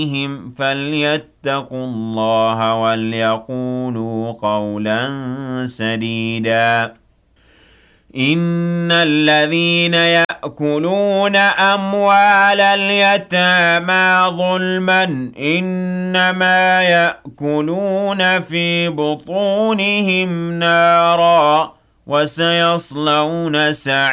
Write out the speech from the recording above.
فليتقوا الله وليقولوا قولا سديدا. إن الذين يأكلون أموال اليتامى ظلما إنما يأكلون في بطونهم نارا وسيصلون سعيرا.